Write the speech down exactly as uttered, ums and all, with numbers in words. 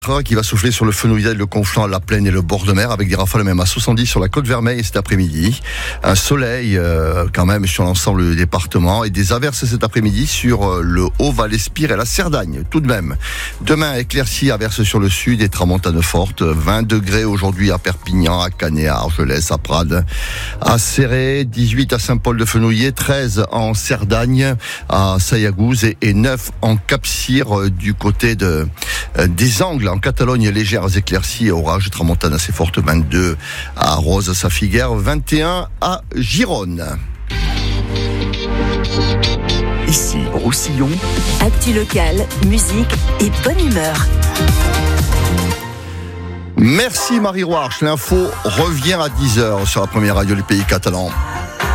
Qui va souffler sur le Fenouillet, le Conflent, la Plaine et le bord de mer, avec des rafales même à soixante-dix sur la côte Vermeille cet après-midi. Un soleil euh, quand même sur l'ensemble du département et des averses cet après-midi sur euh, le Haut-Val-Espire et la Cerdagne tout de même. Demain, éclaircies, averses sur le sud et tramontanes fortes. vingt degrés aujourd'hui à Perpignan, à Canet, à Argelès, à Prades, à Céré, dix-huit à Saint-Paul-de-Fenouillet, treize en Cerdagne, à Sayagouz et, et neuf en Cap-Cyr euh, du côté de euh, des Angles. En Catalogne, légères éclaircies et orages, tramontane assez forte, vingt-deux à Rose-Safiguère, vingt et un à Gironne. Ici, Roussillon. Actu locale, musique et bonne humeur. Merci Marie Roarch. L'info revient à dix heures sur la première radio du pays catalan.